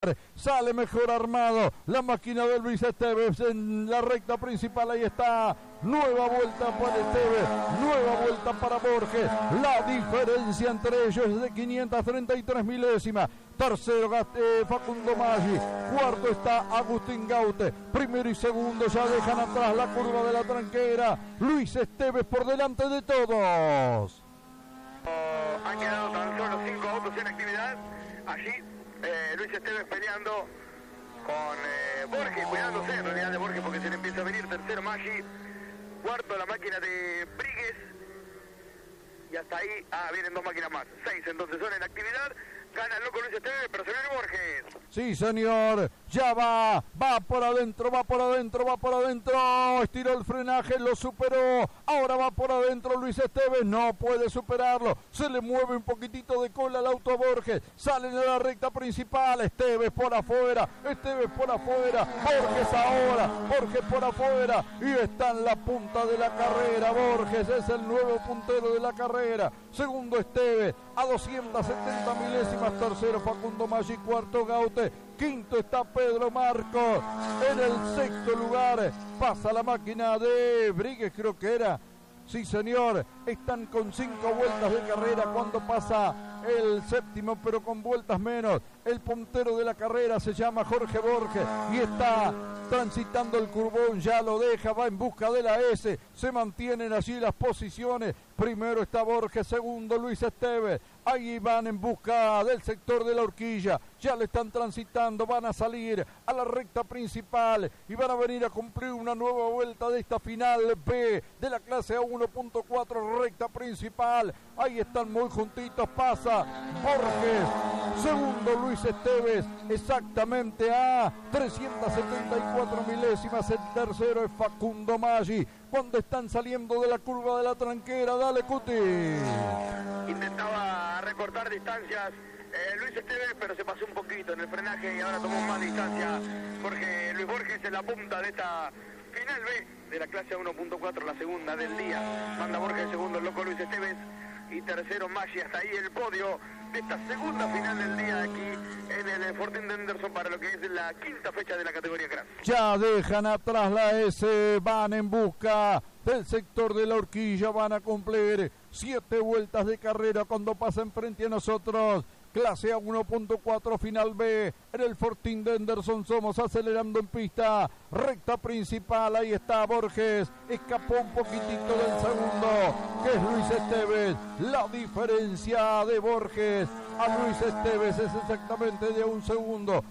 Sale mejor armado la máquina de Luis Esteves en la recta principal. Ahí está. Nueva vuelta para Esteves, nueva vuelta para Borges. La diferencia entre ellos es de 533 milésimas. Tercero Facundo Maggi. Cuarto está Agustín Gaute. Primero y segundo ya dejan atrás la curva de la tranquera. Luis Esteves por delante de todos. Han quedado tan solo 5 autos en actividad. Allí Luis Esteves peleando con Borges, cuidándose en realidad de Borges porque se le empieza a venir. Tercero Maggi. Cuarto la máquina de Brigues. Y hasta ahí, vienen 2 máquinas más. 6 entonces son en actividad. Gana el loco Luis Esteves, pero se viene Borges. Sí, señor. Ya va por adentro, va por adentro. Estiró el frenaje, lo superó. Ahora va por adentro Luis Esteves, no puede superarlo. Se le mueve un poquitito de cola al auto a Borges. Salen de la recta principal. Esteves por afuera. Borges ahora. Borges por afuera. Y está en la punta de la carrera. Borges es el nuevo puntero de la carrera. Segundo Esteves a 270 milésimas. Tercero Facundo Maggi. Cuarto Gaute. Quinto está Pedro Marcos. En el sexto lugar pasa la máquina de Brigues, creo que era. Sí, señor. Están con 5 vueltas de carrera cuando pasa el séptimo, pero con vueltas menos. El puntero de la carrera se llama Jorge Borges y está transitando el curbón, ya lo deja, va en busca de la S. Se mantienen allí las posiciones. Primero está Borges, segundo Luis Esteves. Ahí van en busca del sector de la horquilla. Ya le están transitando, van a salir a la recta principal y van a venir a cumplir una nueva vuelta de esta final B de la clase A1.4 recta principal. Ahí están muy juntitos, pasa Borges. Segundo Luis Esteves, exactamente a 374 milésimas. El tercero es Facundo Maggi. Cuando están saliendo de la curva de la tranquera, dale Cuti. Intentaba recortar distancias Luis Esteves, pero se pasó un poquito en el frenaje y ahora tomó más distancia porque Luis Borges en la punta de esta final B de la clase 1.4, la segunda del día. Manda Borges segundo, el loco Luis Esteves, y tercero Maggi. Hasta ahí el podio de esta segunda final del día aquí en el Fortín de Henderson para lo que es la quinta fecha de la categoría Crash. Ya dejan atrás la S, van en busca del sector de la horquilla, van a cumplir 7 vueltas de carrera cuando pasen frente a nosotros. Clase A1.4 final B en el Fortín de Henderson. Somos acelerando en pista, recta principal. Ahí está Borges, escapó un poquitito del segundo, que es Luis Esteves. La diferencia de Borges a Luis Esteves es exactamente de un segundo.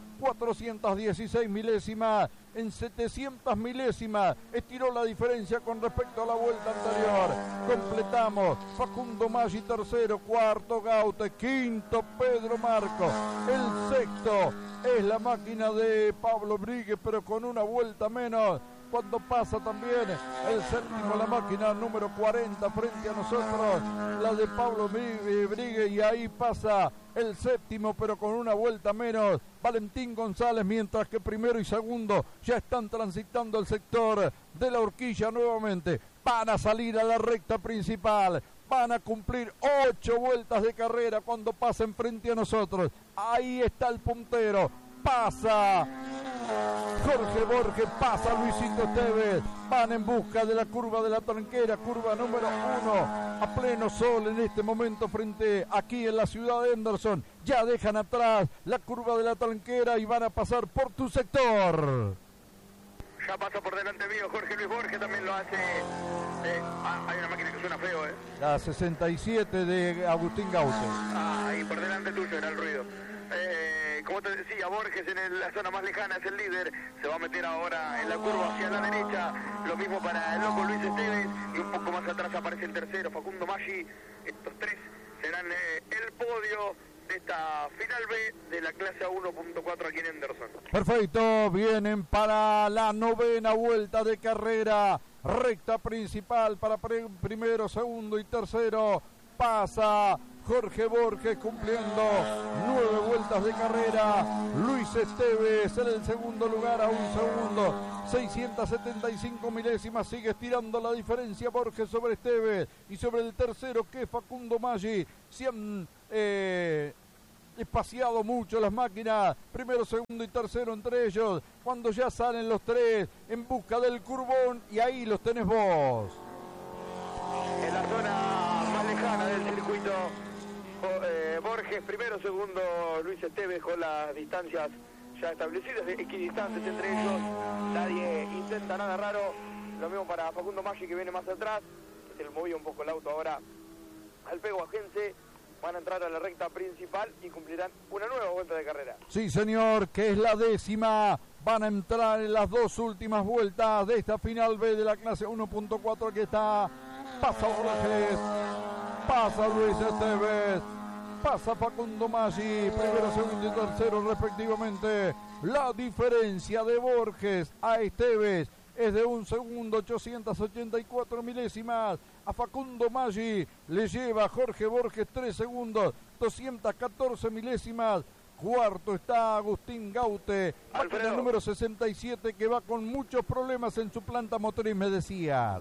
416 milésimas en 700 milésimas. Estiró la diferencia con respecto a la vuelta anterior. Completamos. Facundo Maggi tercero, cuarto Gaute, quinto Pedro Marcos. El sexto es la máquina de Pablo Brigues, pero con una vuelta menos. Cuando pasa también el séptimo, la máquina número 40 frente a nosotros, la de Pablo Brigues, y ahí pasa el séptimo, pero con una vuelta menos, Valentín González, mientras que primero y segundo ya están transitando el sector de la horquilla nuevamente. Van a salir a la recta principal, van a cumplir 8 vueltas de carrera cuando pasen frente a nosotros. Ahí está el puntero, pasa Jorge Borges, pasa Luisito Esteves. Van en busca de la curva de la tranquera, curva número 1, a pleno sol en este momento frente aquí en la ciudad de Henderson. Ya dejan atrás la curva de la tranquera y van a pasar por tu sector. Ya pasa por delante mío Jorge Luis Borges, también lo hace. Hay una máquina que suena feo, La 67 de Agustín Gaute. Ahí por delante tuyo era el ruido. Como te decía, Borges en la zona más lejana es el líder. Se va a meter ahora en la curva hacia la derecha. Lo mismo para el loco Luis Esteves. Y un poco más atrás aparece el tercero, Facundo Maggi. Estos tres serán el podio de esta final B de la clase A1.4 aquí en Henderson. Perfecto, vienen para la novena vuelta de carrera. Recta principal para primero, segundo y tercero. Pasa Jorge Borges cumpliendo 9 vueltas de carrera. Luis Esteves en el segundo lugar a un segundo. 675 milésimas, sigue estirando la diferencia Borges sobre Esteves. Y sobre el tercero, que es Facundo Maggi, espaciado mucho las máquinas, primero, segundo y tercero entre ellos, cuando ya salen los tres en busca del curbón, y ahí los tenés vos. En la zona más lejana del circuito, Borges primero, segundo Luis Esteves, con las distancias ya establecidas, equidistantes entre ellos, nadie intenta nada raro. Lo mismo para Facundo Maggi, que viene más atrás, se le movía un poco el auto ahora al pego agense. Van a entrar a la recta principal y cumplirán una nueva vuelta de carrera. Sí, señor, que es la 10ª. Van a entrar en las 2 últimas vueltas de esta final B de la clase 1.4. Aquí está, pasa Borges, pasa Luis Esteves, pasa Facundo Maggi, primero, segundo y tercero respectivamente. La diferencia de Borges a Esteves es de 1 segundo 884 milésimas. A Facundo Maggi le lleva Jorge Borges 3 segundos 214 milésimas. Cuarto está Agustín Gaute, máquina número 67, que va con muchos problemas en su planta motriz, me decías.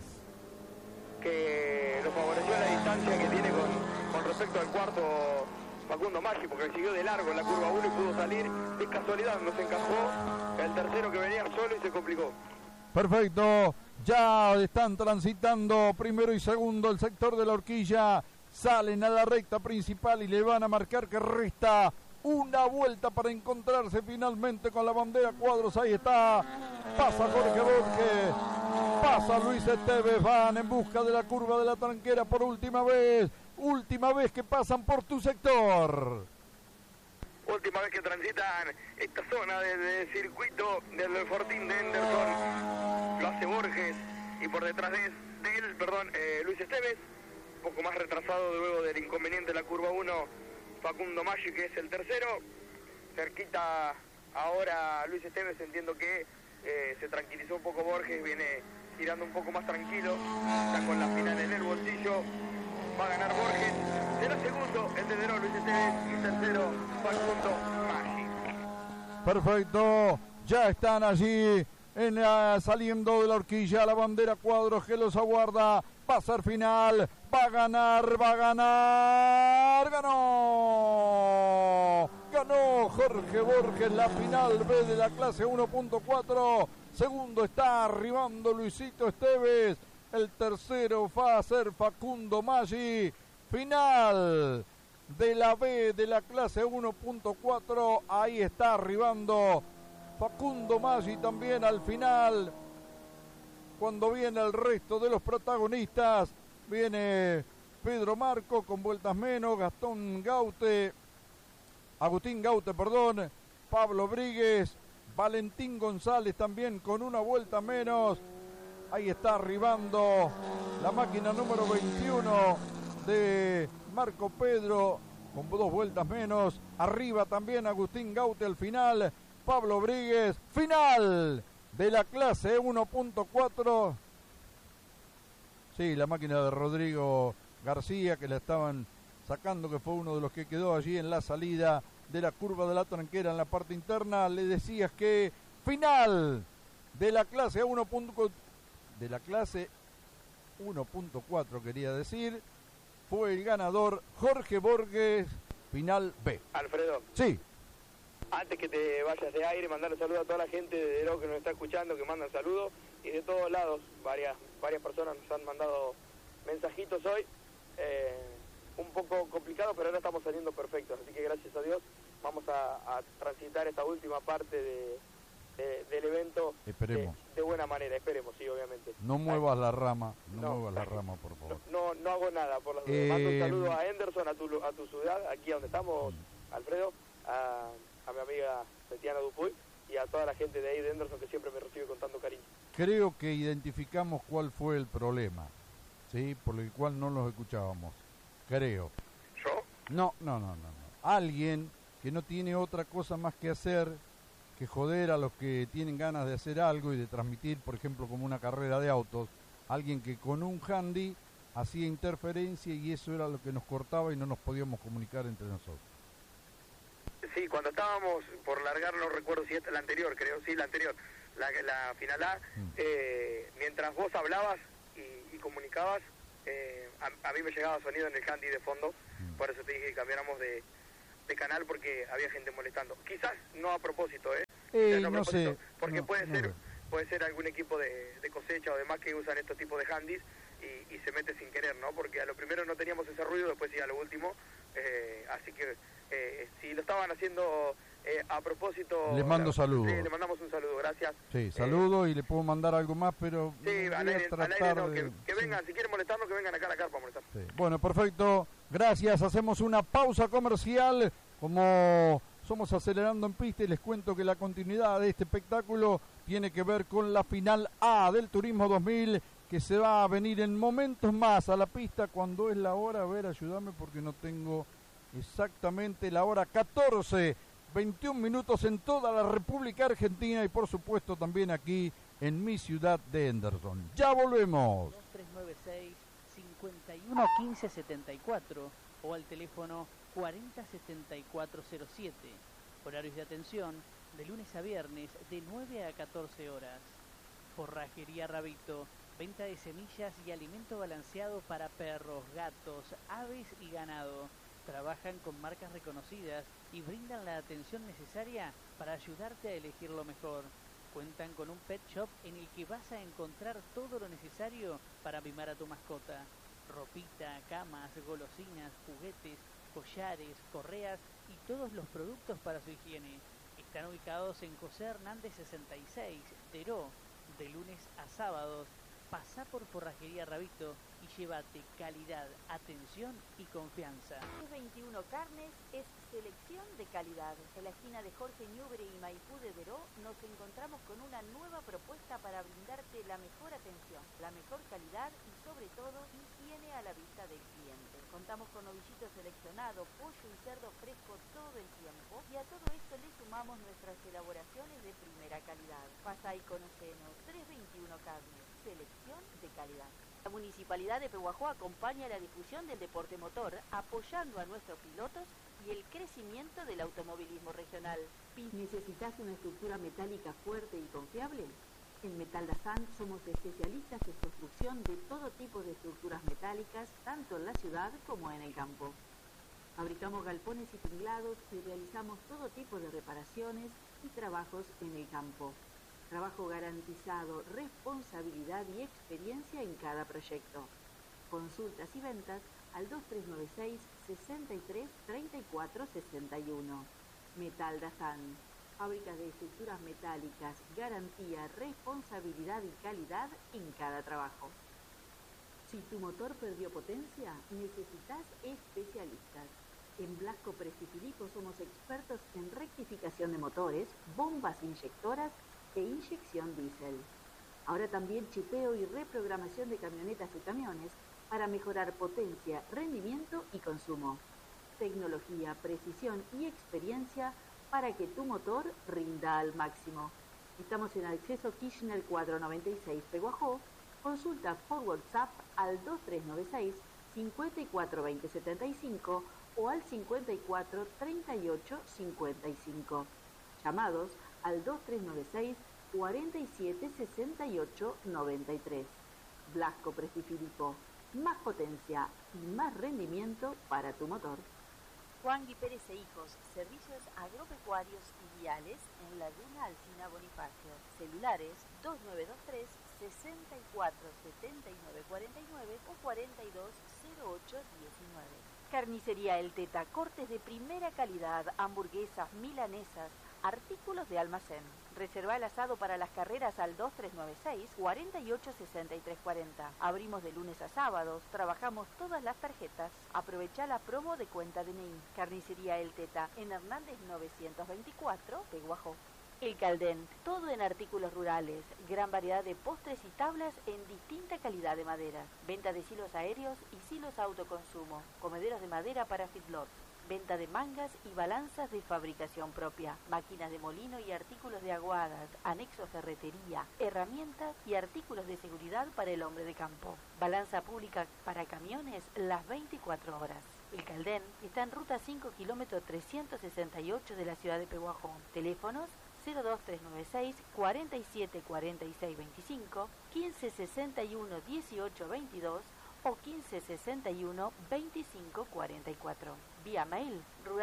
Que lo favoreció la distancia que tiene con respecto al cuarto Facundo Maggi, porque siguió de largo en la curva 1 y pudo salir. De casualidad no se encajó el tercero, que venía solo, y se complicó. Perfecto, ya están transitando primero y segundo el sector de la horquilla, salen a la recta principal y le van a marcar que resta una vuelta para encontrarse finalmente con la bandera cuadros. Ahí está, pasa Jorge Borges, pasa Luis Esteves, van en busca de la curva de la tranquera por última vez que pasan por tu sector. Última vez que transitan esta zona del circuito del Fortín de Henderson. Lo hace Borges y por detrás de él, Luis Esteves. Un poco más retrasado luego del inconveniente de la curva 1, Facundo Maggi, que es el tercero. Cerquita ahora Luis Esteves, entiendo que se tranquilizó un poco Borges, viene tirando un poco más tranquilo, está con la final en el bolsillo. Va a ganar Borges, será segundo el de Luis Esteves y tercero Facundo Maggi. Perfecto, ya están allí saliendo de la horquilla la bandera cuadros que los aguarda. Va a ser final, va a ganar, ganó Jorge Borges la final B de la clase 1.4. Segundo está arribando Luisito Esteves. El tercero va a ser Facundo Maggi. Final de la B de la clase 1.4. Ahí está arribando Facundo Maggi también al final. Cuando viene el resto de los protagonistas, viene Pedro Marco con vueltas menos, Agustín Gaute, Pablo Bríguez, Valentín González también con una vuelta menos. Ahí está arribando la máquina número 21 de Marco Pedro con 2 vueltas menos. Arriba también Agustín Gaute al final. Pablo Bríguez, final de la clase 1.4. Sí, la máquina de Rodrigo García, que la estaban sacando, que fue uno de los que quedó allí en la salida de la curva de la tranquera en la parte interna. Le decías que final de la clase 1.4. De la clase 1.4 quería decir, fue el ganador Jorge Borges, final B. Alfredo. Sí. Antes que te vayas de aire, mandarle saludos a toda la gente de Deró que nos está escuchando, que mandan saludos, y de todos lados, varias personas nos han mandado mensajitos hoy, un poco complicado, pero ahora estamos saliendo perfectos, así que gracias a Dios vamos a transitar esta última parte del evento de buena manera, esperemos, sí, obviamente. No muevas la rama, muevas la rama, por favor. No hago nada, por las dudas. Mando un saludo a Henderson, a tu ciudad, aquí donde estamos, Alfredo, a mi amiga Tetiana Dupuy y a toda la gente de ahí de Henderson, que siempre me recibe con tanto cariño. Creo que identificamos cuál fue el problema, ¿sí? Por el cual no los escuchábamos, creo. ¿Yo? No. Alguien que no tiene otra cosa más que hacer que joder a los que tienen ganas de hacer algo y de transmitir, por ejemplo, como una carrera de autos. Alguien que con un handy hacía interferencia y eso era lo que nos cortaba y no nos podíamos comunicar entre nosotros. Sí, cuando estábamos por largar, no recuerdo si esta es la anterior, creo, sí, la anterior, la final A, mientras vos hablabas y comunicabas, a mí me llegaba sonido en el handy de fondo, por eso te dije que cambiáramos de de canal porque había gente molestando. Quizás no a propósito, no sé. Porque no, puede ser algún equipo de cosecha o demás que usan estos tipos de handys y se mete sin querer, ¿no? Porque a lo primero no teníamos ese ruido, después sí a lo último, así que si lo estaban haciendo a propósito... Les mando saludos. Sí, le mandamos un saludo, gracias. Sí, saludo y le puedo mandar algo más, pero... Sí, al aire no, que vengan, si quieren molestarnos, que vengan acá a la carpa a molestar. Sí. Bueno, perfecto, gracias, hacemos una pausa comercial, como somos Acelerando en Pista, y les cuento que la continuidad de este espectáculo tiene que ver con la final A del Turismo 2000, que se va a venir en momentos más a la pista. Cuando es la hora, a ver, ayúdame porque no tengo exactamente la hora, 14:21 minutos en toda la República Argentina y por supuesto también aquí en mi ciudad de Henderson. Ya volvemos. 2396-511574 o al teléfono 407407. Horarios de atención de lunes a viernes de 9 a 14 horas. Forrajería Rabito. Venta de semillas y alimento balanceado para perros, gatos, aves y ganado. Trabajan con marcas reconocidas y brindan la atención necesaria para ayudarte a elegir lo mejor. Cuentan con un pet shop en el que vas a encontrar todo lo necesario para mimar a tu mascota. Ropita, camas, golosinas, juguetes, collares, correas y todos los productos para su higiene. Están ubicados en José Hernández 66, Teró, de lunes a sábados. Pasá por Forrajería Rabito y llévate calidad, atención y confianza. 21 Carnes es selección de calidad. En la esquina de Jorge Ñubre y Maipú de Deró nos encontramos con una nueva propuesta para brindarte la mejor atención, la mejor calidad y sobre todo higiene a la vista del cliente. Contamos con novillito seleccionado, pollo y cerdo fresco todo el tiempo y a todo esto le sumamos nuestras elaboraciones de primera calidad. Pasá y conocenos. 321 Carnes. Selección de calidad. La Municipalidad de Pehuajó acompaña la difusión del deporte motor, apoyando a nuestros pilotos y el crecimiento del automovilismo regional. ¿Necesitas una estructura metálica fuerte y confiable? En Metal Dazán somos especialistas en construcción de todo tipo de estructuras metálicas, tanto en la ciudad como en el campo. Fabricamos galpones y tinglados y realizamos todo tipo de reparaciones y trabajos en el campo. Trabajo garantizado, responsabilidad y experiencia en cada proyecto. Consultas y ventas al 2396 63 34 61. Metal Dazán. Fábricas de estructuras metálicas, garantía, responsabilidad y calidad en cada trabajo. Si tu motor perdió potencia, necesitas especialistas. En Blasco Prestifilipo somos expertos en rectificación de motores, bombas inyectoras e inyección diésel. Ahora también chipeo y reprogramación de camionetas y camiones para mejorar potencia, rendimiento y consumo. Tecnología, precisión y experiencia para que tu motor rinda al máximo. Estamos en Acceso Kirchner 496 Pehuajó. Consulta por WhatsApp al 2396 542075 o al 54 38 55. Llamados al 2396 47 68 93. Blasco Prestifilipo. Más potencia y más rendimiento para tu motor. Juan Gui Pérez e Hijos, servicios agropecuarios y viales en Laguna Alsina Bonifacio. Celulares 2923 64 79 49 o 42 08 19. Carnicería El Teta, cortes de primera calidad, hamburguesas, milanesas, artículos de almacén. Reserva el asado para las carreras al 2396 48 63 40. Abrimos de lunes a sábados, trabajamos todas las tarjetas. Aprovecha la promo de cuenta DNI. Carnicería El Teta en Hernández 924, Pehuajó. El Caldén, todo en artículos rurales, gran variedad de postres y tablas en distinta calidad de madera. Venta de silos aéreos y silos autoconsumo, comederos de madera para feedlots. Venta de mangas y balanzas de fabricación propia, máquinas de molino y artículos de aguadas, anexo ferretería, herramientas y artículos de seguridad para el hombre de campo. Balanza pública para camiones las 24 horas. El Caldén está en ruta 5 kilómetro 368 de la ciudad de Pehuajó. Teléfonos 02396 47 46 25, 1561 18 22 o 1561 25 44. vía mail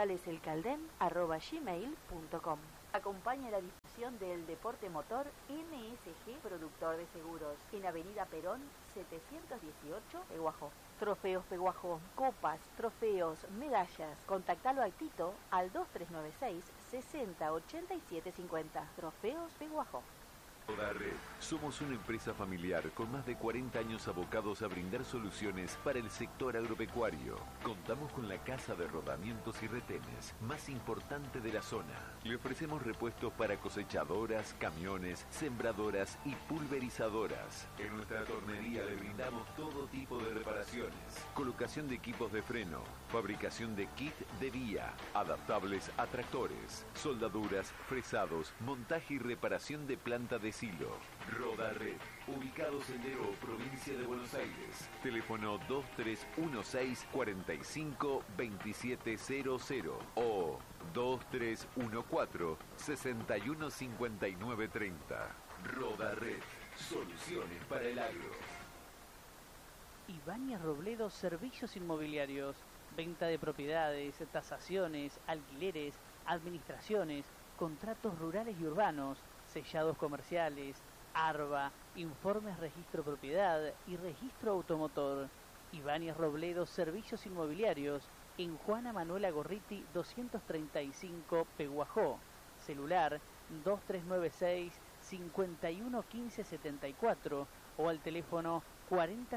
ruraleselcaldén@gmail.com. Acompaña la difusión del deporte motor MSG Productor de Seguros en Avenida Perón 718, Peguajó. Trofeos Peguajó, copas, trofeos, medallas. Contactalo al Tito al 2396 60 87 50. Trofeos Peguajó. Roda Red. Somos una empresa familiar con más de 40 años abocados a brindar soluciones para el sector agropecuario. Contamos con la casa de rodamientos y retenes más importante de la zona. Le ofrecemos repuestos para cosechadoras, camiones, sembradoras y pulverizadoras. En nuestra tornería le brindamos todo tipo de reparaciones. Colocación de equipos de freno, fabricación de kit de vía, adaptables a tractores, soldaduras, fresados, montaje y reparación de planta de silo. Roda Red, ubicados en Leró, provincia de Buenos Aires. Teléfono 2316 45 2700 o 2314 61 59 30. Roda Red, soluciones para el agro. Ibáñez Robledo Servicios Inmobiliarios, venta de propiedades, tasaciones, alquileres, administraciones, contratos rurales y urbanos, sellados comerciales, ARBA, informes registro propiedad y registro automotor. Ibáñez Robledo Servicios Inmobiliarios en Juana Manuela Gorriti 235 Peguajó. Celular 2396 51 15 74 o al teléfono 40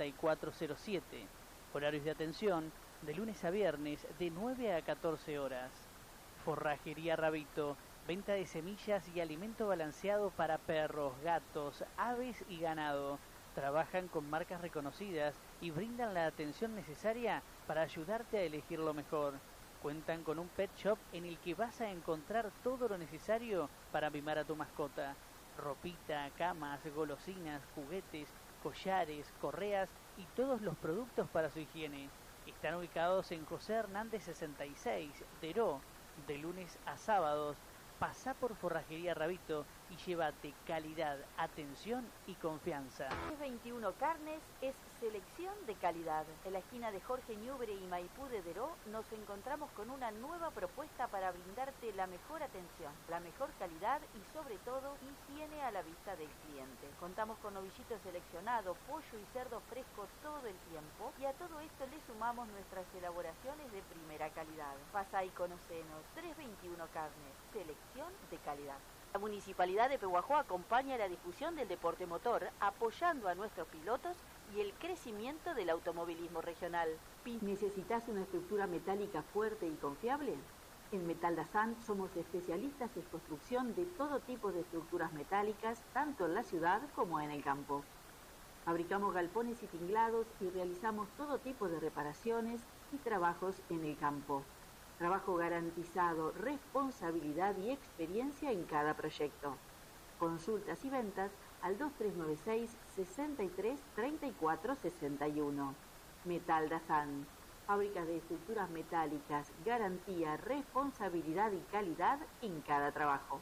7407. Horarios de atención de lunes a viernes de 9 a 14 horas. Forrajería Rabito, venta de semillas y alimento balanceado para perros, gatos, aves y ganado. Trabajan con marcas reconocidas y brindan la atención necesaria para ayudarte a elegir lo mejor. Cuentan con un pet shop en el que vas a encontrar todo lo necesario para mimar a tu mascota. Ropita, camas, golosinas, juguetes, collares, correas y todos los productos para su higiene. Están ubicados en José Hernández 66, Deró, de lunes a sábados. Pasá por Forrajería Rabito y llévate calidad, atención y confianza. 21 Carnes es selección de calidad. En la esquina de Jorge Ñubre y Maipú de Deró nos encontramos con una nueva propuesta para brindarte la mejor atención, la mejor calidad y sobre todo higiene a la vista del cliente. Contamos con novillito seleccionado, pollo y cerdo fresco todo el tiempo y a todo esto le sumamos nuestras elaboraciones de primera calidad. Pasá y conocenos. 321 Carnes, selección de calidad. La Municipalidad de Peguajó acompaña la difusión del deporte motor, apoyando a nuestros pilotos y el crecimiento del automovilismo regional. ¿Necesitas una estructura metálica fuerte y confiable? En Metal Dazán somos especialistas en construcción de todo tipo de estructuras metálicas, tanto en la ciudad como en el campo. Fabricamos galpones y tinglados y realizamos todo tipo de reparaciones y trabajos en el campo. Trabajo garantizado, responsabilidad y experiencia en cada proyecto. Consultas y ventas al 2396 63 34 61. Metal Dazán. Fábrica de estructuras metálicas, garantía, responsabilidad y calidad en cada trabajo.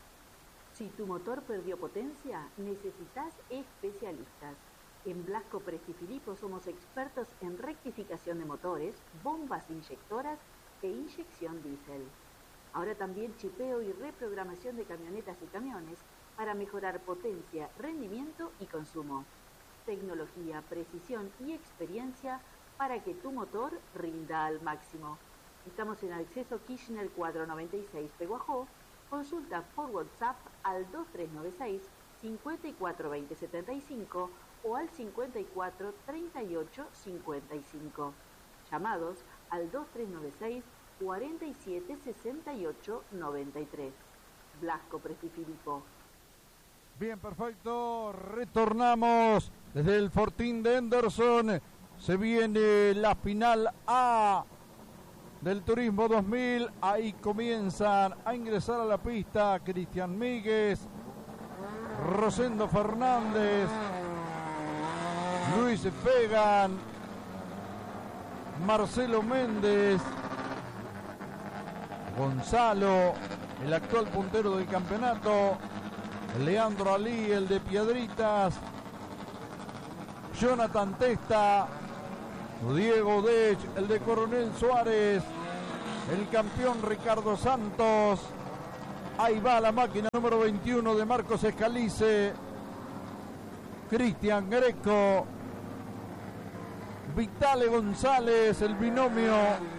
Si tu motor perdió potencia, necesitas especialistas. En Blasco Presti Filippo somos expertos en rectificación de motores, bombas inyectoras e inyección diésel. Ahora también chipeo y reprogramación de camionetas y camiones para mejorar potencia, rendimiento y consumo. Tecnología, precisión y experiencia para que tu motor rinda al máximo. Estamos en Acceso Kirchner 496 Peguajó. Consulta por WhatsApp al 2396 54 20 75 o al 54 38 55. Llamados al 2396 47 68 93. Blasco Presti Filippo. Bien, perfecto. Retornamos desde el Fortín de Henderson. Se viene la final A del Turismo 2000. Ahí comienzan a ingresar a la pista Cristian Míguez, Rosendo Fernández, Luis Fegan, Marcelo Méndez, Gonzalo, el actual puntero del campeonato, Leandro Alí, el de Piedritas, Jonathan Testa, Diego Dech, el de Coronel Suárez, el campeón Ricardo Santos. Ahí va la máquina número 21 de Marcos Escalice, Cristian Greco, Vitale González, el binomio,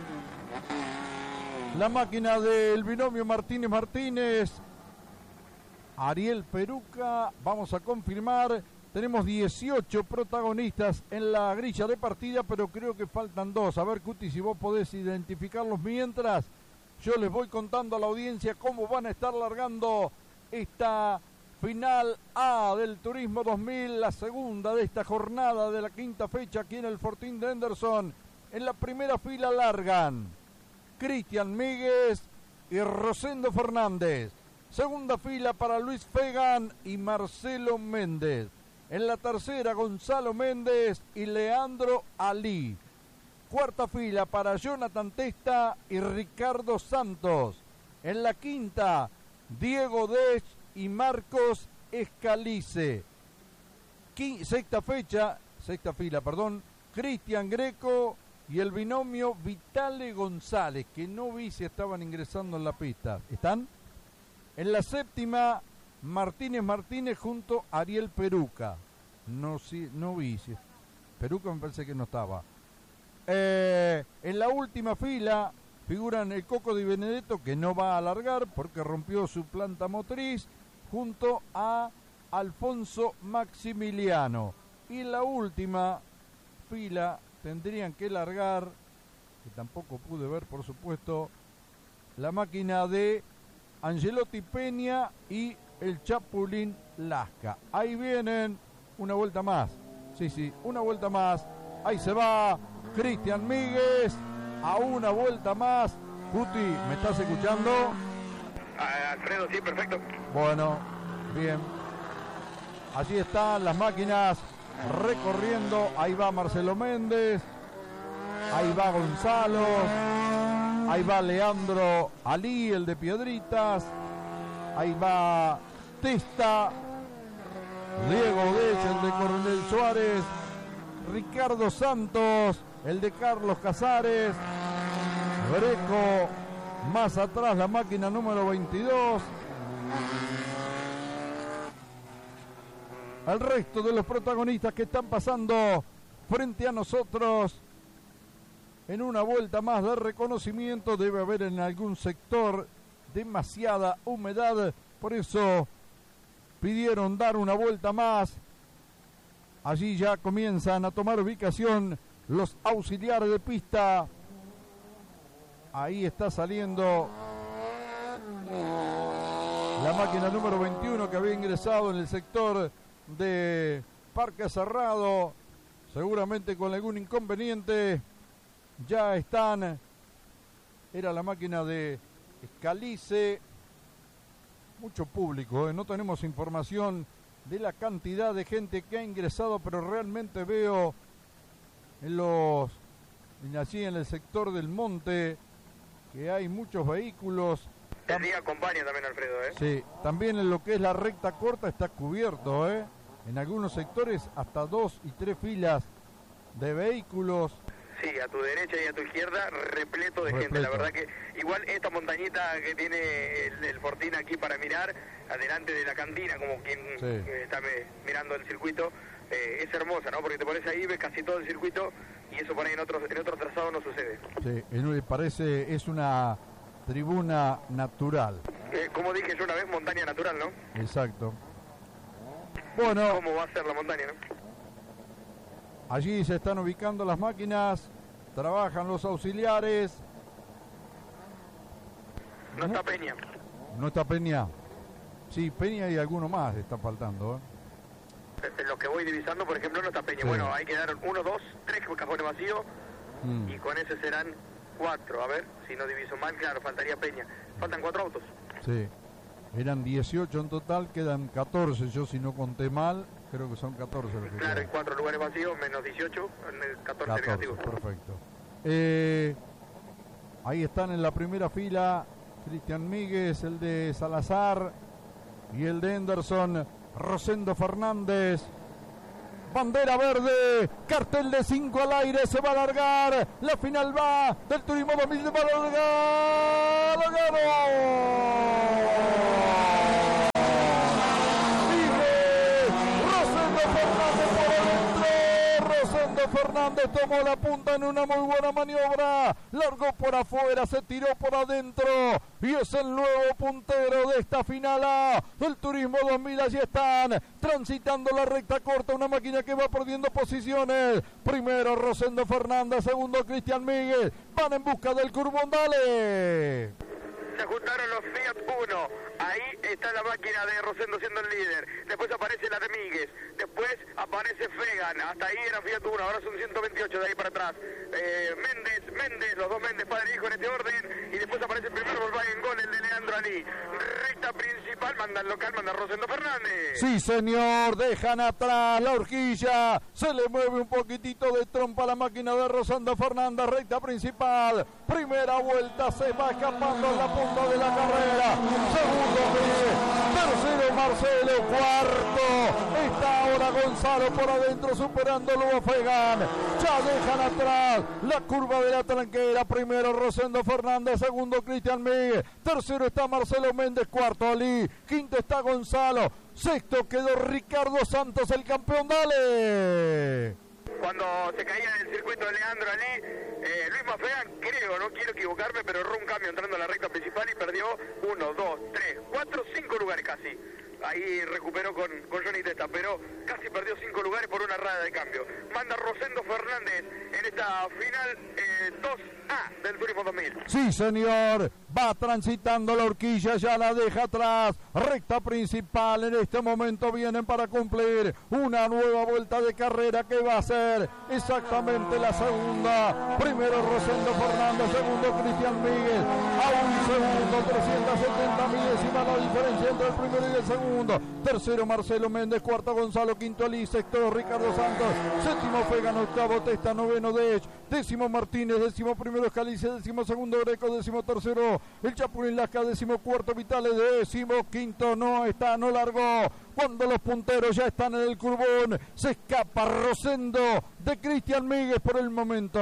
la máquina del binomio Martínez, Ariel Peruca. Vamos a confirmar, tenemos 18 protagonistas en la grilla de partida, pero creo que faltan 2. A ver, Cuti, si vos podés identificarlos mientras yo les voy contando a la audiencia cómo van a estar largando esta final A del Turismo 2000, la segunda de esta jornada de la quinta fecha aquí en el Fortín de Henderson. En la primera fila largan Cristian Míguez y Rosendo Fernández. Segunda fila para Luis Fegan y Marcelo Méndez. En la tercera, Gonzalo Méndez y Leandro Ali. Cuarta fila para Jonathan Testa y Ricardo Santos. En la quinta, Diego Dech y Marcos Escalice. Sexta fila, Cristian Greco y el binomio Vitale González, que no vi si estaban ingresando en la pista. ¿Están? En la séptima, Martínez junto a Ariel Peruca. No vi si Peruca me parece que no estaba. En la última fila figuran el Coco Di Benedetto, que no va a alargar porque rompió su planta motriz, junto a Alfonso Maximiliano. Y en la última fila tendrían que largar, que tampoco pude ver por supuesto, la máquina de Angelotti Peña y el Chapulín Lasca. Ahí vienen, una vuelta más. Sí, una vuelta más. Ahí se va Cristian Míguez a una vuelta más. Cuti, ¿me estás escuchando? Alfredo, sí, perfecto. Bueno, bien. Allí están las máquinas recorriendo. Ahí va Marcelo Méndez. Ahí va Gonzalo. Ahí va Leandro Ali, el de Piedritas. Ahí va Testa. Diego Dech, el de Coronel Suárez. Ricardo Santos, el de Carlos Casares. Greco, más atrás la máquina número 22. El resto de los protagonistas que están pasando frente a nosotros en una vuelta más de reconocimiento. Debe haber en algún sector demasiada humedad, por eso pidieron dar una vuelta más. Allí ya comienzan a tomar ubicación los auxiliares de pista. Ahí está saliendo la máquina número 21 que había ingresado en el sector de Parque Cerrado, seguramente con algún inconveniente. Ya están, era la máquina de Escalice. Mucho público, no tenemos información de la cantidad de gente que ha ingresado, pero realmente veo allí en el sector del monte que hay muchos vehículos. El día acompaña también, Alfredo, Sí, también en lo que es la recta corta está cubierto, En algunos sectores hasta 2 y 3 filas de vehículos. Sí, a tu derecha y a tu izquierda repleto de gente. La verdad que igual esta montañita que tiene el Fortín aquí para mirar, adelante de la cantina, como quien está mirando el circuito, es hermosa, ¿no? Porque te pones ahí, ves casi todo el circuito y eso por ahí en otros trazados no sucede. Sí, es una tribuna natural. Como dije yo una vez, montaña natural, ¿no? Exacto. Bueno. ¿Cómo va a ser la montaña, no? Allí se están ubicando las máquinas, trabajan los auxiliares. No está Peña. No está Peña. Sí, Peña y alguno más está faltando. En lo que voy divisando, por ejemplo, no está Peña. Sí. Bueno, ahí quedaron 1, 2, 3 cajones vacíos y con ese serán 4. A ver, si no diviso mal, claro, faltaría Peña. Faltan 4 autos. Sí, eran 18 en total, quedan 14. Yo si no conté mal, creo que son 14 los que claro, quedan. hay 4 lugares vacíos, menos 18, 14 negativos. Perfecto. Ahí están en la primera fila Cristian Míguez, el de Salazar y el de Henderson, Rosendo Fernández. bandera verde, cartel de 5 al aire, se va a largar, la final va del Turismo 2000, se va a largar, ¡lo ganó! Fernández tomó la punta en una muy buena maniobra, largó por afuera, se tiró por adentro y es el nuevo puntero de esta final A del Turismo 2000. Allí están transitando la recta corta, una máquina que va perdiendo posiciones. Primero Rosendo Fernández, segundo Cristian Míguez, van en busca del Curbón, dale. Se juntaron los Fiat Uno, ahí está la máquina de Rosendo siendo el líder, después aparece la de Míguez, después aparece Fegan, hasta ahí era Fiat Uno, ahora son 128 de ahí para atrás, Méndez, los dos Méndez, padre e hijo en este orden, y después aparece el primero Volkswagen Gol, el de Leandro Ali. Recta principal, manda el local, manda Rosendo Fernández. Sí señor, dejan atrás la horquilla, se le mueve un poquitito de trompa a la máquina de Rosendo Fernández, recta principal, primera vuelta, se va escapando en la punta de la carrera, segundo tercero Marcelo, cuarto está ahora Gonzalo por adentro superándolo a Fegan, ya dejan atrás la curva de la tranquera, primero Rosendo Fernández, segundo Cristian Míguez, tercero está Marcelo Méndez, cuarto Ali, quinto está Gonzalo, sexto quedó Ricardo Santos, el campeón, dale. Cuando se caía en el circuito de Leandro Ali, Luis Mafegan, creo, no quiero equivocarme, pero erró un cambio entrando a la recta principal y perdió 1, 2, 3, 4, 5 lugares casi. Ahí recuperó con Johnny Testa, pero casi perdió 5 lugares por una raya de cambio. Manda Rosendo Fernández en esta final 2A del Turismo 2000. Sí, señor. Va transitando la horquilla, ya la deja atrás. Recta principal, en este momento vienen para cumplir una nueva vuelta de carrera que va a ser exactamente la segunda. Primero Rosendo Fernández, segundo Cristian Míguez. A un segundo, 370 milésimas la diferencia entre el primero y el segundo. Tercero Marcelo Méndez, cuarto Gonzalo, quinto Ali, sexto Ricardo Santos, séptimo Fegan, octavo Testa, noveno Dech, décimo Martínez, décimo primero Escalice, décimo segundo Greco, décimo tercero el Chapulín Lasca, décimo cuarto Vitales, décimo quinto no largó. Cuando los punteros ya están en el curbón, se escapa Rosendo de Cristian Míguez por el momento.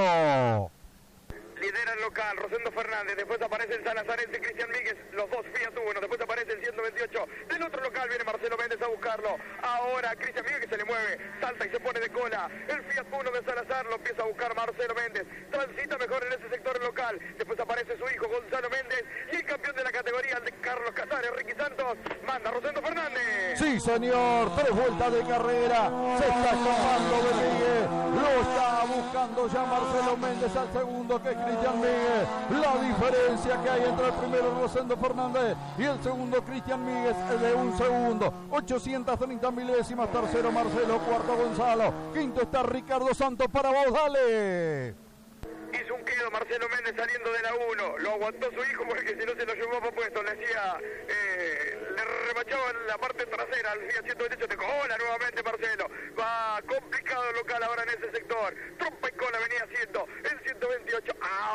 Lidera el local, Rosendo Fernández, después aparece el Salazarense Cristian Míguez, los dos Fiat Uno, después aparece el 128, del otro local viene Marcelo Méndez a buscarlo, ahora Cristian Míguez que se le mueve, salta y se pone de cola, el Fiat Uno de Salazar lo empieza a buscar Marcelo Méndez, transita mejor en ese sector local, después aparece su hijo Gonzalo Méndez y el campeón de la categoría, el de Carlos Casares, Ricky Santos, manda Rosendo Fernández. Sí señor, 3 vueltas de carrera, se está escapando de Míguez, lo está buscando ya Marcelo Méndez al segundo que es Cristian Míguez, la diferencia que hay entre el primero Rosendo Fernández y el segundo Cristian Míguez es de un segundo, 830 milésimas, tercero Marcelo, cuarto Gonzalo, quinto está Ricardo Santos, para vos, dale. Hizo un quedo Marcelo Méndez saliendo de la 1, lo aguantó su hijo porque si no se lo llevó por puesto, le hacía, le remachaba en la parte trasera al Fiat 128 de cola nuevamente Marcelo, va complicado el local ahora en ese sector, trompa y cola venía haciendo el 128,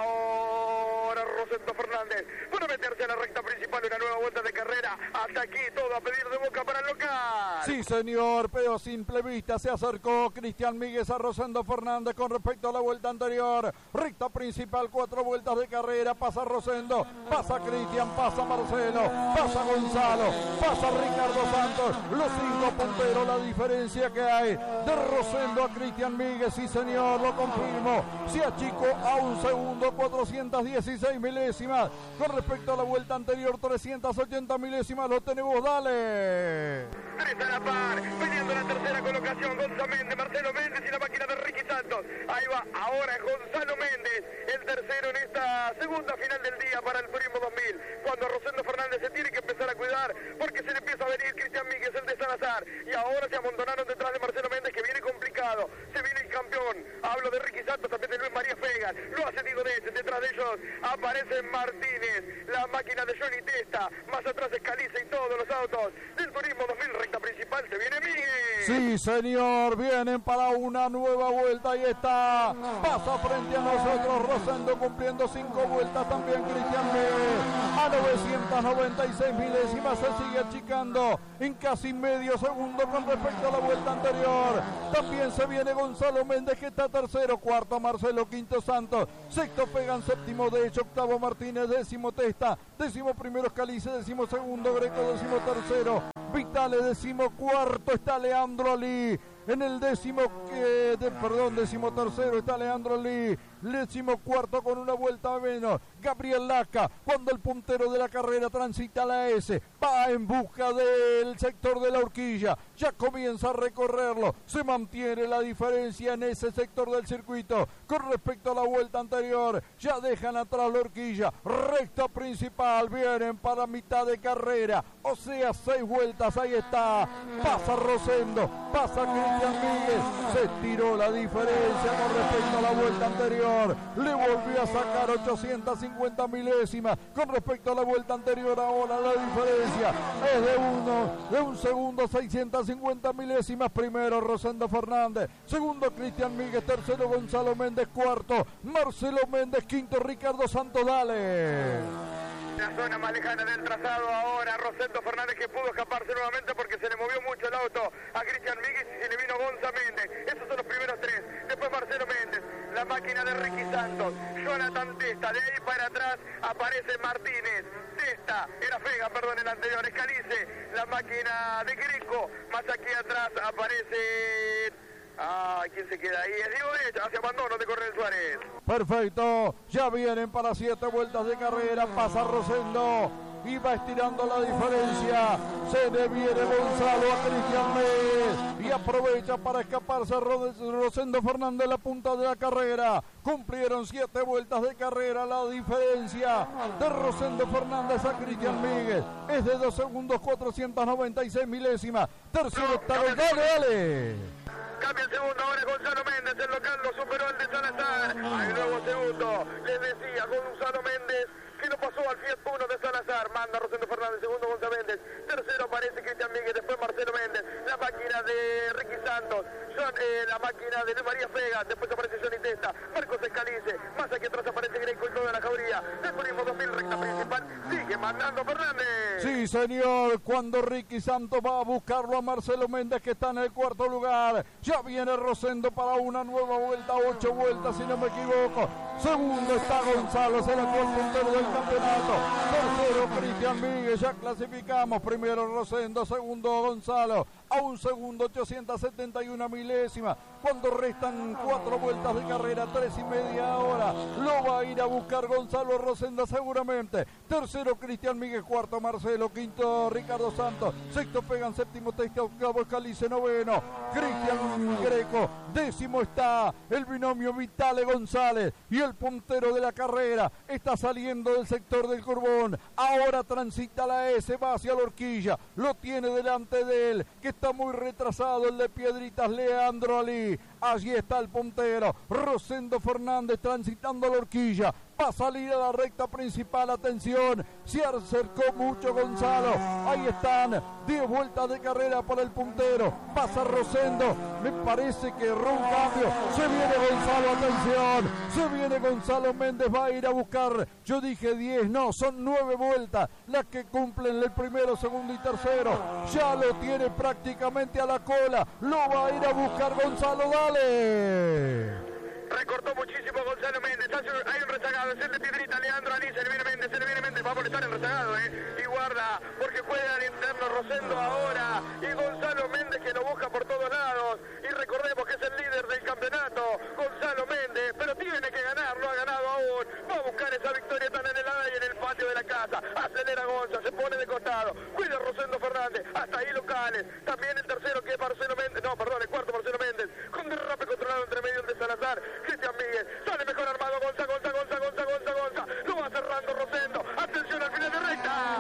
ahora Rosendo Fernández, para meterse a la recta principal, una nueva vuelta de carrera, hasta aquí todo a pedir de boca para el local. Sí señor, pero a simple vista se acercó Cristian Míguez a Rosendo Fernández con respecto a la vuelta anterior. Recta principal, 4 vueltas de carrera, pasa Rosendo, pasa Cristian, pasa Marcelo, pasa Gonzalo, pasa Ricardo Santos, los 5 punteros, la diferencia que hay de Rosendo a Cristian Míguez, sí señor, lo confirmo, se achicó a un segundo, 416 milésimas, con respecto a la vuelta anterior, 380 milésimas, lo tenemos, dale. 3 a la par, peleando la tercera colocación, Gonzalo Méndez, Marcelo Méndez y la máquina de Ricky Santos, ahí va, ahora Gonzalo Méndez, el tercero en esta segunda final del día para el Turismo 2000, cuando Rosendo Fernández se tiene que empezar a cuidar, porque se le empieza a venir Cristian Míguez, el de Salazar, y ahora se amontonaron detrás de Marcelo Méndez, que viene complicado, se viene el campeón, hablo de Ricky Santos, también de Luis María Fegan, lo hace Diego Dech, detrás de ellos aparece Martínez, la máquina de Johnny Testa, más atrás Escalice y todos los autos del Turismo 2000, recta principal, se viene Míguez. Sí señor, vienen para una nueva vuelta, ahí está, pasa frente a nosotros Rosendo cumpliendo 5 vueltas, también Cristian Míguez, a 996 milésimas, se sigue achicando en casi medio segundo con respecto a la vuelta anterior. También se viene Gonzalo Méndez, que está tercero, cuarto Marcelo, quinto Santos, sexto Pegan, séptimo de hecho, octavo Martínez, décimo Testa, décimo primero Escalice, décimo segundo Greco, décimo tercero Vitale, décimo cuarto está Leandro Ali. En el décimo tercero está Leandro Lee, décimo cuarto con una vuelta menos, Gabriel Laca, cuando el puntero de la carrera transita la S, va en busca del sector de la horquilla, ya comienza a recorrerlo, se mantiene la diferencia en ese sector del circuito, con respecto a la vuelta anterior, ya dejan atrás la horquilla, recta principal, vienen para mitad de carrera, o sea 6 vueltas, ahí está, pasa Rosendo, pasa Cristian Míguez, se tiró la diferencia con respecto a la vuelta anterior, le volvió a sacar 850 milésimas con respecto a la vuelta anterior. Ahora la diferencia es de un segundo, 650 milésimas. Primero Rosendo Fernández, segundo Cristian Míguez, tercero Gonzalo Méndez, cuarto Marcelo Méndez, quinto Ricardo Santos. Dale. La zona más lejana del trazado ahora, Rosendo Fernández, que pudo escaparse nuevamente porque se le movió mucho el auto a Cristian Míguez y se le vino Gonza Méndez. Esos son los primeros 3. Después Marcelo Méndez, la máquina de Ricky Santos, Jonathan Testa, de ahí para atrás aparece Martínez, Testa, el anterior, Escalice, la máquina de Greco, más aquí atrás aparece... ¿quién se queda ahí? Es Diego Derecha, hacia abandono de Coronel Suárez. Perfecto, ya vienen para 7 vueltas de carrera, pasa Rosendo y va estirando la diferencia, se le viene Gonzalo a Cristian Míguez y aprovecha para escaparse Rosendo Fernández en la punta de la carrera. Cumplieron 7 vueltas de carrera, la diferencia de Rosendo Fernández a Cristian Míguez es de 2 segundos 496 milésimas. Tercero está dale. Cambia el segundo, ahora Gonzalo Méndez, el local lo superó el de Salazar. Hay nuevo segundo, les decía Gonzalo Méndez, que no pasó al Fiat Uno de Salazar. Manda Rosendo Fernández, segundo Gonzalo Méndez, tercero aparece Cristian Míguez, después Marcelo Méndez, la máquina de Ricky Santos, la máquina de Luis María Fega, después aparece Johnny Testa, Marcos Escalice, más aquí atrás aparece Greco y toda la jauría. El turismo 2000, recta principal, sigue mandando Fernández. Sí, señor, cuando Ricky Santos va a buscarlo a Marcelo Méndez, que está en el cuarto lugar. Ya viene Rosendo para una nueva vuelta, 8 vueltas si no me equivoco. Segundo está Gonzalo, es el actual puntero del campeonato. Tercero Cristian Míguez, ya clasificamos. Primero Rosendo, segundo Gonzalo. A 1 segundo 871 milésimas. Cuando restan 4 vueltas de carrera, 3 y media hora. Lo va a ir a buscar Gonzalo Rosendo seguramente. Tercero Cristian Míguez, cuarto Marcelo, quinto Ricardo Santos, sexto Pegan, séptimo Testa, octavo Escalice, noveno Cristian Greco, décimo está el binomio Vitale González y el puntero de la carrera está saliendo del sector del Curbón. Ahora transita la S, va hacia la horquilla, lo tiene delante de él, que está muy retrasado, el de Piedritas, Leandro Ali. Allí está el puntero, Rosendo Fernández transitando la horquilla. Va a salir a la recta principal, atención, se acercó mucho Gonzalo, ahí están, 10 vueltas de carrera para el puntero, pasa Rosendo, me parece que erró un cambio, se viene Gonzalo, atención, se viene Gonzalo Méndez, va a ir a buscar, yo dije 10, no, son 9 vueltas, las que cumplen el primero, segundo y tercero, ya lo tiene prácticamente a la cola, lo va a ir a buscar Gonzalo, dale. Recortó muchísimo Gonzalo Méndez, hay un rezagado, es el de Piedrita, Leandro Ali, se le viene Méndez, va a molestar el rezagado, y guarda, porque juega al interno Rosendo ahora, y Gonzalo Méndez que lo busca por todos lados, y recordemos que es el líder del campeonato, Gonzalo Méndez, pero tiene que ganar, no ha ganado aún, va a buscar esa victoria tan anhelada y en el patio de la casa, acelera Gonza, se pone de costado, cuida Rosendo Fernández, hasta ahí locales, también el tercero que es Marcelo Méndez, el cuarto Marcelo Méndez, con derrape controlado entre medio de Salazar, Cristian Míguez, sale mejor armado Gonza, lo va cerrando Rosendo, atención al final de recta.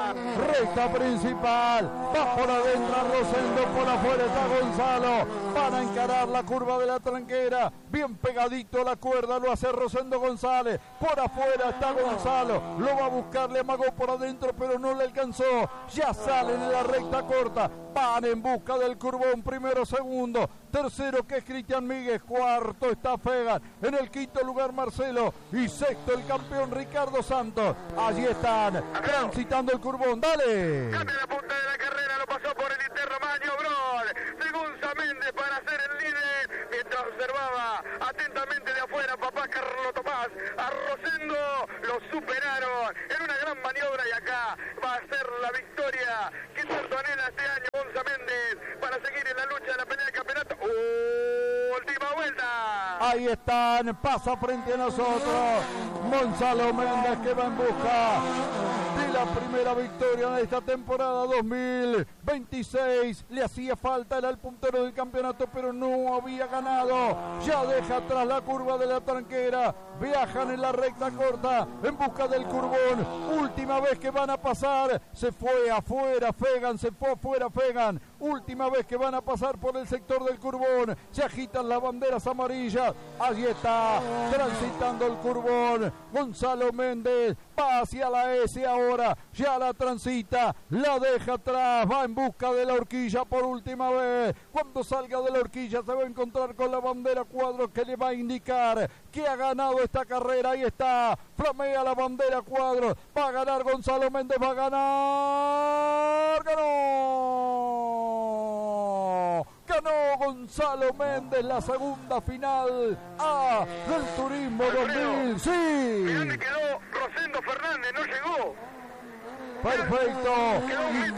recta principal, va por adentro Rosendo, por afuera está Gonzalo, van a encarar la curva de la tranquera, bien pegadito a la cuerda, lo hace Rosendo González, por afuera está Gonzalo, lo va a buscar, le amagó por adentro, pero no le alcanzó, ya salen en la recta corta, van en busca del curbón, primero, segundo, tercero que es Cristian Míguez, cuarto está Fegan, en el quinto lugar Marcelo y sexto el campeón Ricardo Santos. Allí están transitando el curbón, dale. Cambia la punta de la carrera, lo pasó por el interno, maniobró Segunza Méndez para ser el líder, mientras observaba atentamente de afuera papá Carlos Tomás a Rosendo, lo superaron en una gran maniobra y acá va a ser la victoria que tanto anhela este año Gonza Méndez para seguir en la lucha de la pelea del campeonato. Última vuelta. Ahí están, pasa frente a nosotros Gonzalo Méndez, que va en busca de la primera victoria de esta temporada 2026. Le hacía falta, era el puntero del campeonato, pero no había ganado. Ya deja atrás la curva de la tranquera, viajan en la recta corta en busca del curbón. Última vez que van a pasar, se fue afuera Fegan, última vez que van a pasar por el sector del curbón, se agitan las banderas amarillas. Allí está transitando el curbón Gonzalo Méndez, va hacia la S ahora, ya la transita, la deja atrás, va en busca de la horquilla por última vez. Cuando salga de la horquilla se va a encontrar con la bandera cuadro que le va a indicar que ha ganado esta carrera. Ahí está, flamea la bandera cuadro, va a ganar Gonzalo Méndez, va a ganar, ganó Gonzalo Méndez la segunda final A del Turismo 2000. Sí. Mirá, me quedó Rosendo Fernández, no llegó. Perfecto, y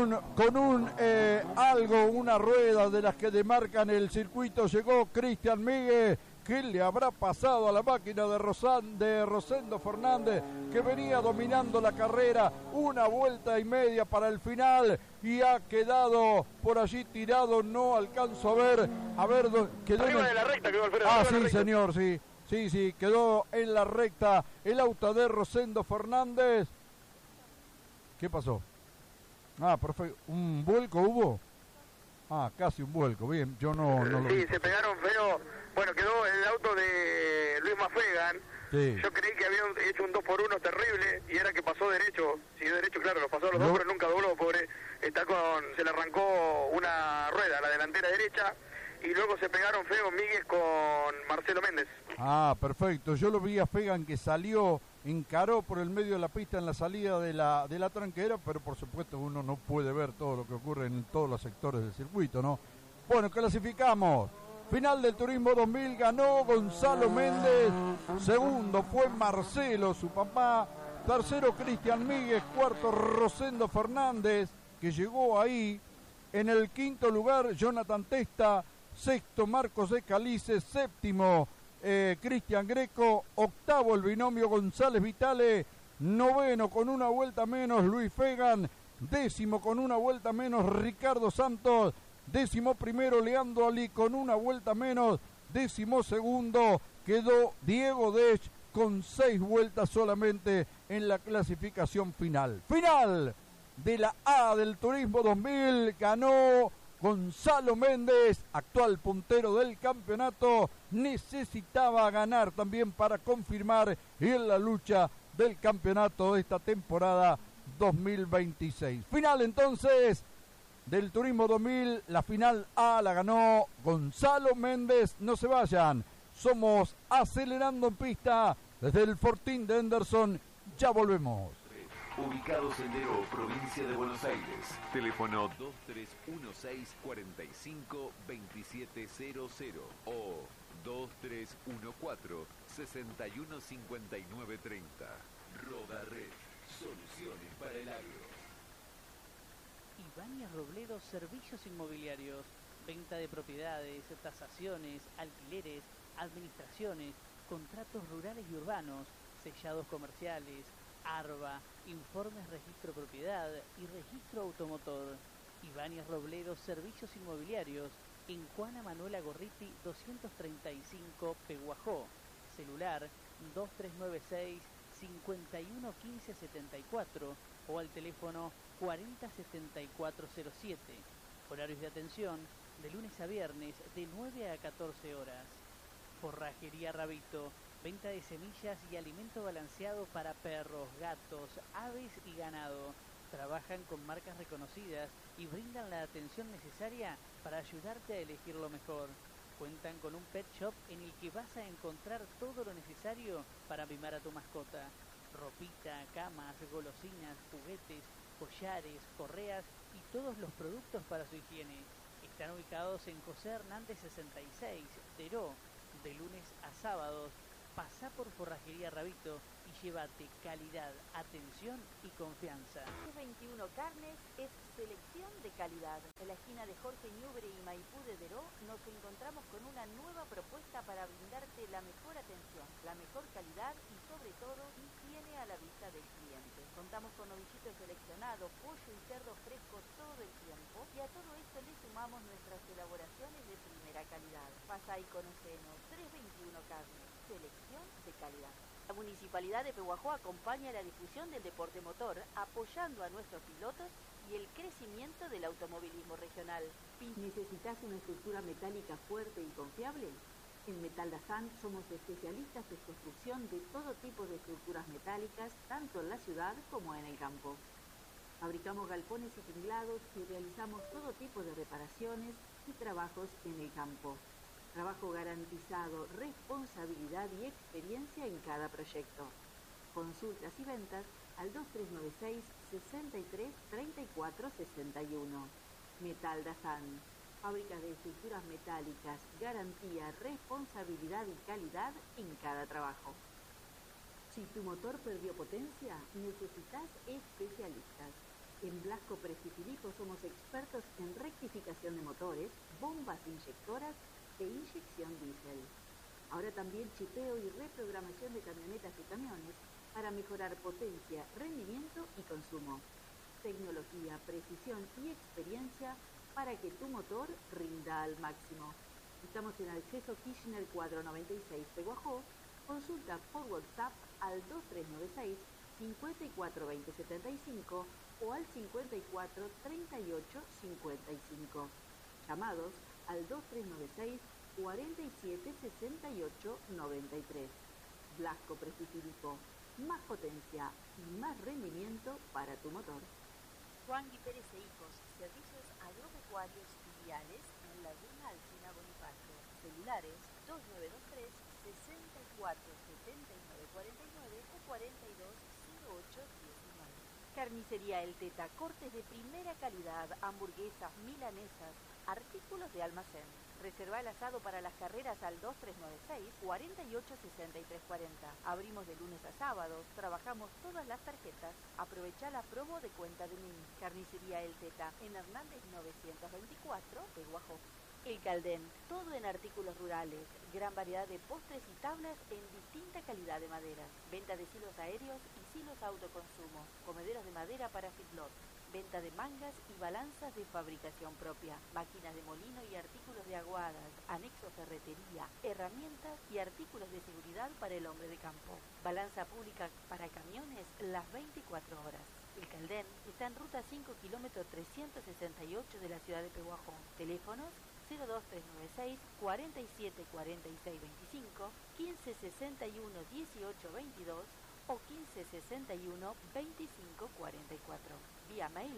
una rueda de las que demarcan el circuito, llegó Cristian Míguez. ¿Qué le habrá pasado a la máquina de Rosendo Fernández, que venía dominando la carrera? Una vuelta y media para el final y ha quedado por allí tirado, no alcanzo a ver, quedó arriba de la recta, quedó Alfredo. Ah, sí, señor, sí, quedó en la recta el auto de Rosendo Fernández. ¿Qué pasó? Ah, perfecto, ¿un vuelco hubo? Ah, casi un vuelco, bien, yo no lo vi. Sí, se pegaron feo. Bueno, quedó el auto de Luis Mafegan. Sí. Yo creí que habían hecho un 2x1 terrible y era que pasó derecho. Siguió derecho, claro, lo pasó a los dos, pero nunca dobló, pobre. Se le arrancó una rueda, la delantera derecha, y luego se pegaron feo Míguez con Marcelo Méndez. Ah, perfecto. Yo lo vi a Fegan que salió, encaró por el medio de la pista en la salida de la tranquera, pero por supuesto uno no puede ver todo lo que ocurre en todos los sectores del circuito, ¿no? Bueno, clasificamos. Final del Turismo 2000, ganó Gonzalo Méndez, segundo fue Marcelo, su papá, tercero Cristian Míguez, cuarto Rosendo Fernández, que llegó ahí, en el quinto lugar Jonathan Testa, sexto Marcos Escalice, séptimo Cristian Greco, octavo el binomio González Vitale, noveno con una vuelta menos Luis Fegan, décimo con una vuelta menos Ricardo Santos, décimo primero Leandro Ali con una vuelta menos, décimo segundo quedó Diego Dech con 6 vueltas solamente en la clasificación final. Final de la A del Turismo 2000, ganó Gonzalo Méndez, actual puntero del campeonato, necesitaba ganar también para confirmar en la lucha del campeonato de esta temporada 2026. Final entonces del Turismo 2000, la final A la ganó Gonzalo Méndez. No se vayan, somos Acelerando en Pista desde el Fortín de Henderson, ya volvemos. Ubicados en Deró, provincia de Buenos Aires. Teléfono 2316-452700 o 2314-615930. Roda Red, soluciones para el agro. Ibáñez Robledo, servicios inmobiliarios, venta de propiedades, tasaciones, alquileres, administraciones, contratos rurales y urbanos, sellados comerciales, ARBA, informes registro propiedad y registro automotor. Ibáñez Robledo, servicios inmobiliarios, en Juana Manuela Gorriti 235 Peguajó. Celular 2396 511574 o al teléfono 407407. Horarios de atención de lunes a viernes de 9 a 14 horas. Forrajería Rabito, venta de semillas y alimento balanceado para perros, gatos, aves y ganado. Trabajan con marcas reconocidas y brindan la atención necesaria para ayudarte a elegir lo mejor. Cuentan con un pet shop en el que vas a encontrar todo lo necesario para mimar a tu mascota. Ropita, camas, golosinas, juguetes, collares, correas y todos los productos para su higiene. Están ubicados en José Hernández 66, Teró, de lunes a sábados. Pasá por Forrajería Rabito y llévate calidad, atención y confianza. 21 Carnes es selección de calidad. En la esquina de Jorge Ñubre y Maipú de Deró nos encontramos con una nueva propuesta para brindarte la mejor atención, la mejor calidad y sobre todo higiene a la vista del cliente. Contamos con novillitos seleccionados, pollo y cerdo fresco todo el tiempo y a todo esto le sumamos nuestras elaboraciones de primera calidad. Pasa y conocenos. 321 Carnes, selección de calidad. La Municipalidad de Pehuajó acompaña la difusión del deporte motor, apoyando a nuestros pilotos y el crecimiento del automovilismo regional. ¿Necesitas una estructura metálica fuerte y confiable? En Metal Dazán somos especialistas en construcción de todo tipo de estructuras metálicas, tanto en la ciudad como en el campo. Fabricamos galpones y tinglados y realizamos todo tipo de reparaciones y trabajos en el campo. Trabajo garantizado, responsabilidad y experiencia en cada proyecto. Consultas y ventas al 2396 63 34 61. Metal Dazán. Fábricas de estructuras metálicas, garantía, responsabilidad y calidad en cada trabajo. Si tu motor perdió potencia, necesitas especialistas. En Blasco Press y Filippo somos expertos en rectificación de motores, bombas inyectoras e inyección diésel. Ahora también chipeo y reprogramación de camionetas y camiones para mejorar potencia, rendimiento y consumo. Tecnología, precisión y experiencia para que tu motor rinda al máximo. Estamos en Acceso Kirchner Cuadro 96 Pehuajó. Consulta por WhatsApp al 2396 542075 o al 54 38 55. Llamados al 2396 47 68 93. Blasco Press y Filippo. Más potencia y más rendimiento para tu motor. Juan Gui Pérez e Hijos, servicios agropecuarios y viales en Laguna Alsina Bonifacio. Celulares 2923 64 79 49 o 42 08 19. Carnicería El Teta, cortes de primera calidad, hamburguesas, milanesas, artículos de almacén. Reserva el asado para las carreras al 2396 48 63 40. Abrimos de lunes a sábados, trabajamos todas las tarjetas. Aprovecha la promo de cuenta de MIN. Carnicería El Teta, en Hernández 924, Pehuajó. El Caldén, todo en artículos rurales, gran variedad de postres y tablas en distinta calidad de madera. Venta de silos aéreos y silos autoconsumo, comederos de madera para feedlot. Venta de mangas y balanzas de fabricación propia, máquinas de molino y artículos de aguadas, anexo ferretería, herramientas y artículos de seguridad para el hombre de campo. Balanza pública para camiones las 24 horas. El Caldén está en ruta 5 kilómetro 368 de la ciudad de Pehuajó. Teléfonos 02396 47 46 25, 1561 18 22 o 1561 25 44. Vía mail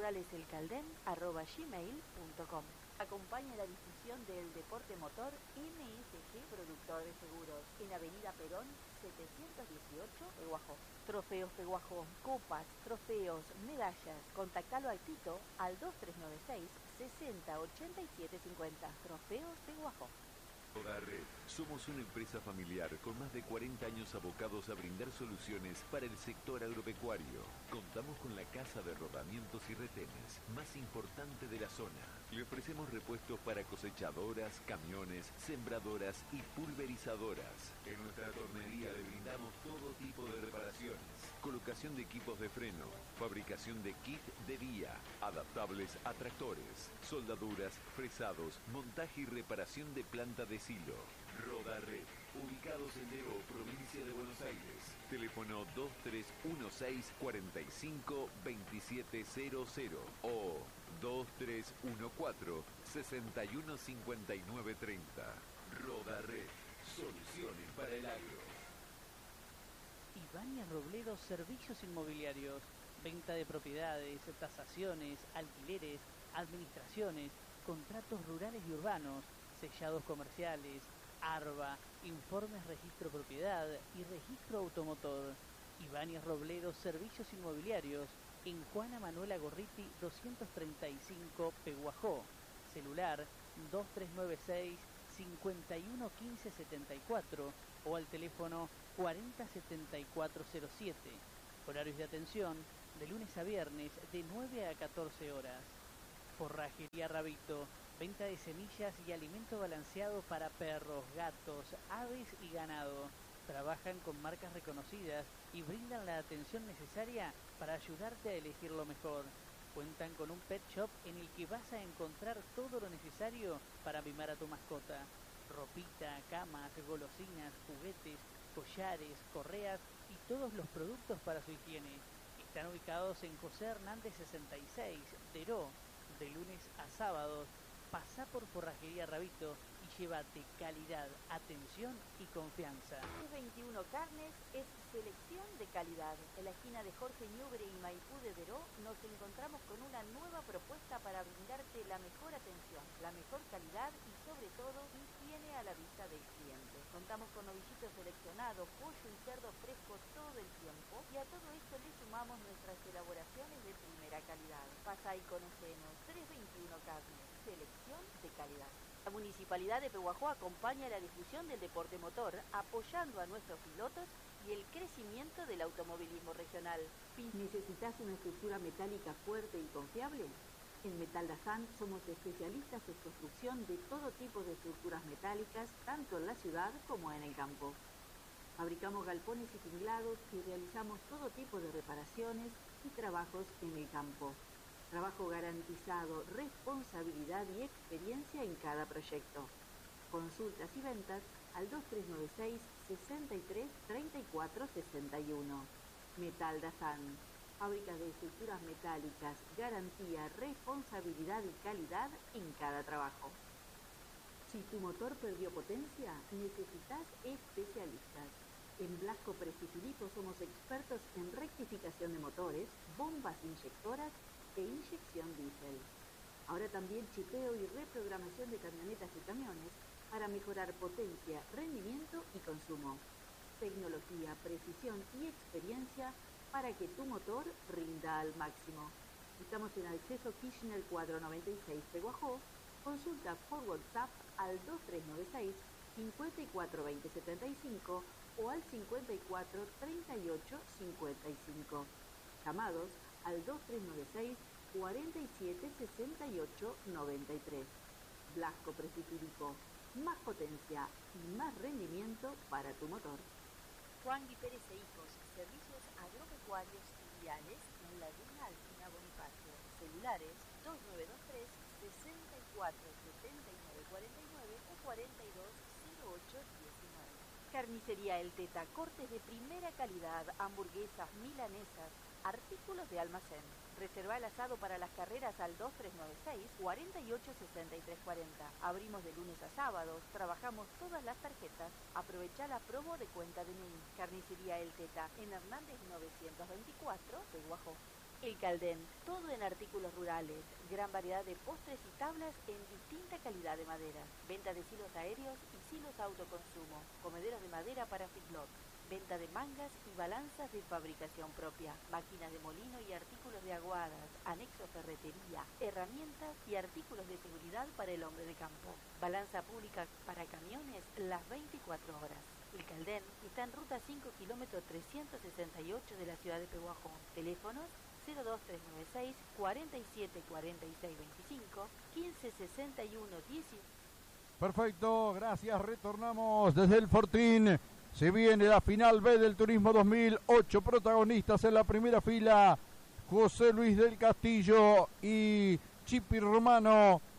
ruraleselcalden@gmail.com. Acompaña la difusión del deporte motor MSG Productor de Seguros en Avenida Perón 718 Pehuajó. Trofeos Pehuajó, copas, trofeos, medallas. Contactalo al Tito al 2396 60 87 50. Trofeos Pehuajó. Toda Red. Somos una empresa familiar con más de 40 años abocados a brindar soluciones para el sector agropecuario. Contamos con la casa de rodamientos y retenes más importante de la zona. Le ofrecemos repuestos para cosechadoras, camiones, sembradoras y pulverizadoras. En nuestra tornería le brindamos todo tipo de reparaciones. Colocación de equipos de freno, fabricación de kit de vía, adaptables a tractores, soldaduras, fresados, montaje y reparación de planta de silo. Rodarred, ubicados en Deró, provincia de Buenos Aires. Teléfono 2316-452700 o 2314-615930. Rodarred, soluciones para el agro. Ibáñez Robledo Servicios Inmobiliarios, venta de propiedades, tasaciones, alquileres, administraciones, contratos rurales y urbanos, sellados comerciales, ARBA, informes registro propiedad y registro automotor. Ibáñez Robledo Servicios Inmobiliarios en Juana Manuela Gorriti 235 Peguajó. Celular 2396 511574 o al teléfono 407407. Horarios de atención de lunes a viernes de 9 a 14 horas. Forrajería Rabito, venta de semillas y alimento balanceado para perros, gatos, aves y ganado. Trabajan con marcas reconocidas y brindan la atención necesaria para ayudarte a elegir lo mejor. Cuentan con un pet shop en el que vas a encontrar todo lo necesario para mimar a tu mascota. Ropita, camas, golosinas, juguetes, collares, correas y todos los productos para su higiene. Están ubicados en José Hernández 66, Deró, de lunes a sábados. Pasá por Forrajería Rabito y llévate calidad, atención y confianza. 21 Carnes es selección de calidad. En la esquina de Jorge Ñubre y Maipú de Deró nos encontramos con una nueva propuesta para brindarte la mejor atención, la mejor calidad y sobre todo higiene a la vista del cliente. Contamos con novillitos seleccionados, pollo y cerdo fresco todo el tiempo y a todo esto le sumamos nuestras elaboraciones de primera calidad. Pasa y conocenos. 321 Carnes, selección de calidad. La Municipalidad de Peguajó acompaña la difusión del deporte motor, apoyando a nuestros pilotos y el crecimiento del automovilismo regional. ¿Necesitas una estructura metálica fuerte y confiable? En Metal Dazán somos especialistas en construcción de todo tipo de estructuras metálicas, tanto en la ciudad como en el campo. Fabricamos galpones y tinglados y realizamos todo tipo de reparaciones y trabajos en el campo. Trabajo garantizado, responsabilidad y experiencia en cada proyecto. Consultas y ventas al 2396 63 34 61. Metal Dazán. Fábricas de estructuras metálicas, garantía, responsabilidad y calidad en cada trabajo. Si tu motor perdió potencia, necesitas especialistas. En Blasco Presti Filippo somos expertos en rectificación de motores, bombas inyectoras e inyección diésel. Ahora también chipeo y reprogramación de camionetas y camiones para mejorar potencia, rendimiento y consumo. Tecnología, precisión y experiencia para que tu motor rinda al máximo. Estamos en Acceso Kirchner 496 Peguajó. Consulta por WhatsApp al 2396 542075 o al 54 38 55. Llamados al 2396 47 68 93. Blasco Presti Filippo. Más potencia y más rendimiento para tu motor. Juan Gui Pérez e Hijos, servicios agropecuarios y viales en Laguna Alpina Bonifacio. Celulares 2923 64 79 49 o 42 08 19. Carnicería El Teta, cortes de primera calidad, hamburguesas, milanesas, artículos de almacén. Reserva el asado para las carreras al 2396 48 63 40. Abrimos de lunes a sábados, trabajamos todas las tarjetas. Aprovecha la promo de cuenta de DNI. Carnicería El Teta en Hernández 924, Peguajó. El Caldén, todo en artículos rurales, gran variedad de postres y tablas en distinta calidad de madera. Venta de silos aéreos y silos autoconsumo, comederos de madera para feedlot. Venta de mangas y balanzas de fabricación propia, máquinas de molino y artículos de aguadas, anexo ferretería, herramientas y artículos de seguridad para el hombre de campo. Balanza pública para camiones las 24 horas. El Caldén está en ruta 5 kilómetro 368 de la ciudad de Peguajó. Teléfonos 02396 47 46 25 15 61 10. Perfecto, gracias. Retornamos desde el Fortín. Se viene la final B del Turismo 2008. Protagonistas en la primera fila: José Luis del Castillo y Chipi Romano.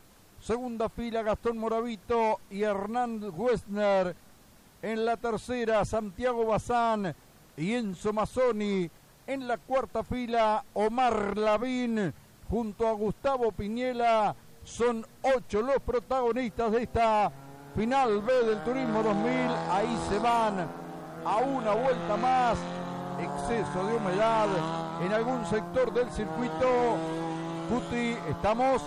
Segunda fila, Gastón Moravito y Hernán Wessner. En la tercera, Santiago Bazán y Enzo Mazzoni. En la cuarta fila, Omar Lavín junto a Gustavo Piñela. Son 8 los protagonistas de esta final B del Turismo 2000. Ahí se van a una vuelta más. Exceso de humedad en algún sector del circuito. Cuti, ¿estamos?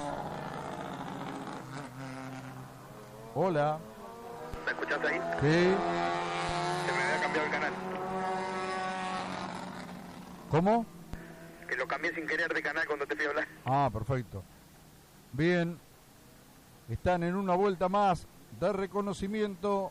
Hola. ¿Me escuchás ahí? Sí. Se me había cambiado el canal. ¿Cómo? Que lo cambié sin querer de canal cuando te fui a hablar. Ah, perfecto. Bien. Están en una vuelta más de reconocimiento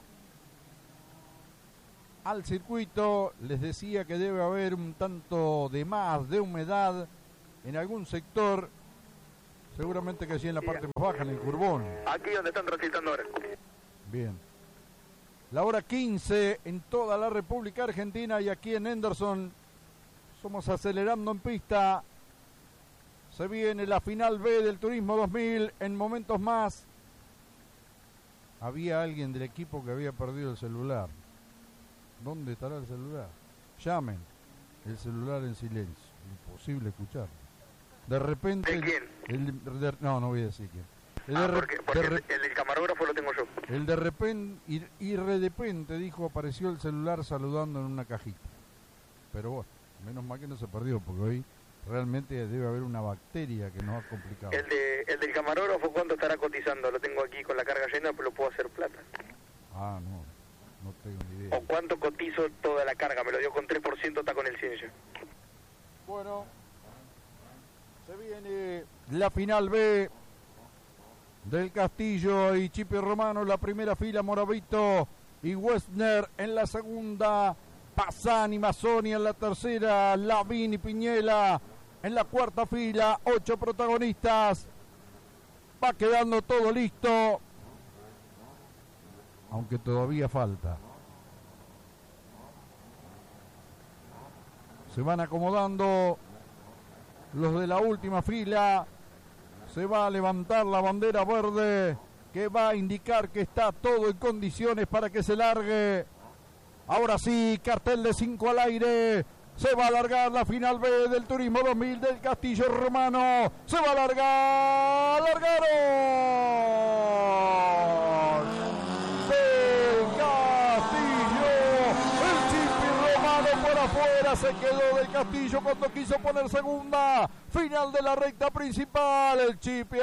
al circuito. Les decía que debe haber un tanto de más de humedad en algún sector. Seguramente que sí en la parte más baja, en el curbón. Aquí donde están transitando ahora. Bien. La hora 15 en toda la República Argentina y aquí en Henderson. Somos acelerando en pista. Se viene la final B del Turismo 2000 en momentos más. Había alguien del equipo que había perdido el celular. ¿Dónde estará el celular? Llamen. El celular en silencio. Imposible escuchar. De repente... ¿De quién? No voy a decir quién. Porque el del camarógrafo lo tengo yo. El de repente, y de repente, dijo, apareció el celular saludando en una cajita. Pero bueno, menos mal que no se perdió, porque hoy realmente debe haber una bacteria que nos ha complicado. El del camarógrafo, ¿cuánto estará cotizando? Lo tengo aquí con la carga llena, pero lo puedo hacer plata. Ah, no tengo ni idea. ¿O cuánto cotizo toda la carga? Me lo dio con 3%, está con el 100 ya. Bueno, se viene la final B del Castillo y Chipi Romano. La primera fila, Moravito y Wessner. En la segunda, Bazán y Mazzoni. En la tercera, Lavín y Piñela. En la cuarta fila, 8 protagonistas. Va quedando todo listo, aunque todavía falta. Se van acomodando los de la última fila. Se va a levantar la bandera verde que va a indicar que está todo en condiciones para que se largue. Ahora sí, cartel de 5 al aire. Se va a alargar la final B del Turismo 2000 del Castillo Romano. Se va a alargar. ¡Largaron! Del Castillo. El Chipi Romano por afuera. Se quedó del Castillo cuando quiso poner segunda. Final de la recta principal. El Chipi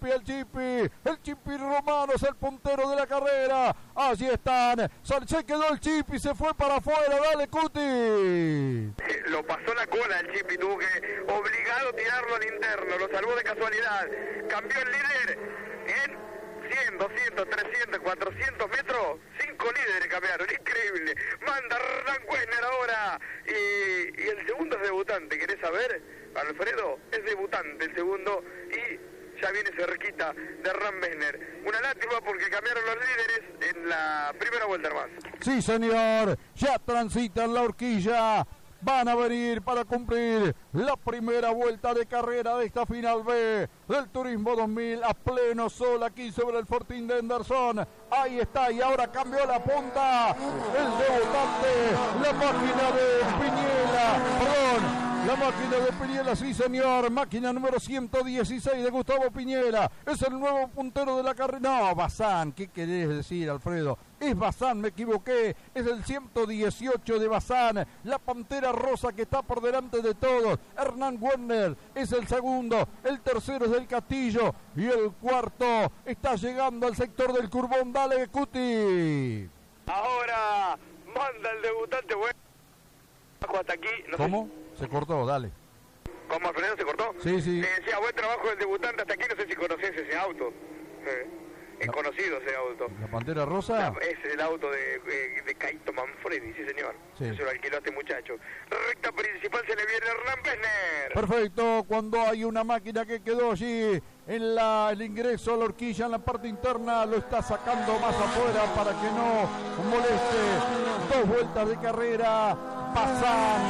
Romano es el puntero de la carrera. Allí están. Se quedó el Chipi, se fue para afuera. Dale, Cuti. Lo pasó la cola el Chipi, tuvo que obligado a tirarlo al interno. Lo salvó de casualidad. Cambió el líder en 100, 200, 300, 400 metros. 5 líderes cambiaron. Increíble. Manda Hernán Wessner ahora. Y el segundo es debutante. ¿Querés saber? Alfredo es debutante el segundo y ya viene cerquita de Hernán Wessner. Una lástima porque cambiaron los líderes en la primera vuelta más. Sí, señor, ya transitan la horquilla. Van a venir para cumplir la primera vuelta de carrera de esta final B del Turismo 2000 a pleno sol aquí sobre el Fortín de Henderson. Ahí está, y ahora cambió la punta. El debutante, la máquina de Piñela. La máquina de Piñela, sí señor, máquina número 116 de Gustavo Piñela, es el nuevo puntero de la carrera. No, Bazán, ¿qué querés decir, Alfredo? Es Bazán, me equivoqué, es el 118 de Bazán, la pantera rosa que está por delante de todos. Hernán Wessner es el segundo, el tercero es del Castillo y el cuarto está llegando al sector del curbón. Dale, Cuti. Ahora manda el debutante, bueno, hasta aquí. No ¿Cómo? Sé. Se cortó, dale. ¿Cómo, Alfredo, se cortó? Sí. Decía, buen trabajo del debutante hasta aquí, no sé si conocés ese auto. Es conocido ese auto. ¿La Pantera Rosa? Es el auto de Caito Manfredi, sí señor. Sí. Se lo alquiló a este muchacho. Recta principal se le viene Hernán Wessner. Perfecto, cuando hay una máquina que quedó allí en el ingreso a la horquilla en la parte interna, lo está sacando más afuera para que no moleste. 2 vueltas de carrera. Bazán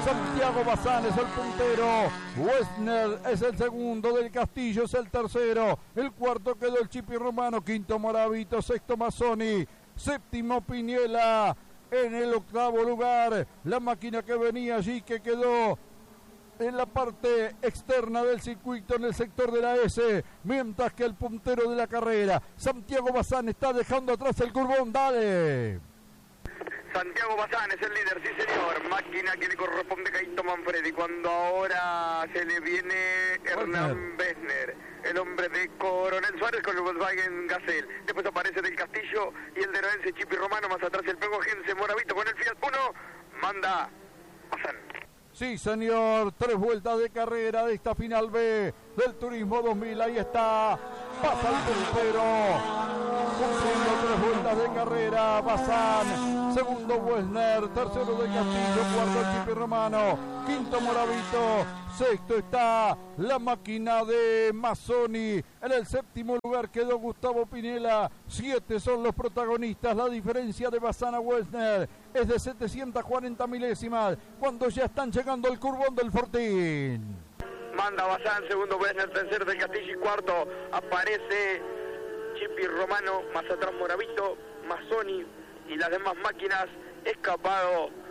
Santiago Bazán es el puntero. Wessner es el segundo. Del Castillo es el tercero. El cuarto quedó el Chipi Romano. Quinto Moravito. Sexto Mazzoni. Séptimo Piniela. En el octavo lugar, la máquina que venía allí, que quedó en la parte externa del circuito, en el sector de la S, mientras que el puntero de la carrera, Santiago Bazán, está dejando atrás el curbón. Dale. Santiago Bazán es el líder, sí señor. Máquina que le corresponde a Caito Manfredi. Cuando ahora se le viene Hernán Wessner, el hombre de Coronel Suárez con el Volkswagen Gazelle. Después aparece Del Castillo y el de Noense Chipi Romano. Más atrás el Pegojense Moravito con el Fiat Uno. Manda Bazán. Sí, señor. 3 vueltas de carrera de esta final B del Turismo 2000. Ahí está. Pasa el puntero. Cumpliendo 3 vueltas de carrera. Bazán. Segundo Wessner. Tercero Del Castillo. Cuarto el Chipi Romano. Quinto Moravito. Sexto está la máquina de Mazzoni. En el séptimo lugar quedó Gustavo Pinela. 7 son los protagonistas. La diferencia de Bazán a Wessner es de 740 milésimas. Cuando ya están llegando al curbón del Fortín. Manda Bazán, segundo Wessner, tercero Del Castillo y cuarto aparece Chipi Romano. Más atrás Moravito, Mazzoni y las demás máquinas. Escapado